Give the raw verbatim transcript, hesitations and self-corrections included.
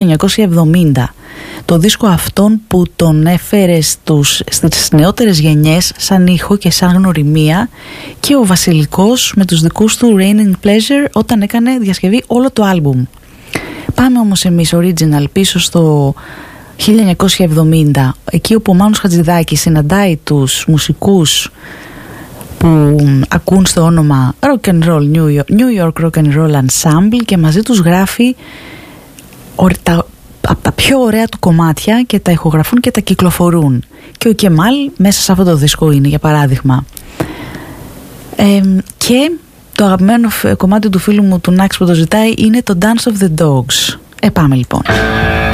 εννιακόσια εβδομήντα. Το δίσκο αυτόν που τον έφερε στους, στις νεότερες γενιές σαν ήχο και σαν γνωριμία, και ο Βασιλικός με τους δικούς του Raining Pleasure όταν έκανε διασκευή όλο το άλμπουμ. Πάμε όμως εμείς original πίσω στο χίλια εννιακόσια εβδομήντα, εκεί όπου ο Μάνος Χατζηδάκης συναντάει τους μουσικούς που ακούν στο όνομα Rock and Roll New York, New York Rock and Roll Ensemble, και μαζί τους γράφει τα, από τα πιο ωραία του κομμάτια και τα ηχογραφούν και τα κυκλοφορούν. Και ο Κεμάλ μέσα σε αυτό το δίσκο είναι, για παράδειγμα. Ε, και το αγαπημένο κομμάτι του φίλου μου του Νάξ που το ζητάει είναι το Dance of the Dogs. Ε, πάμε λοιπόν.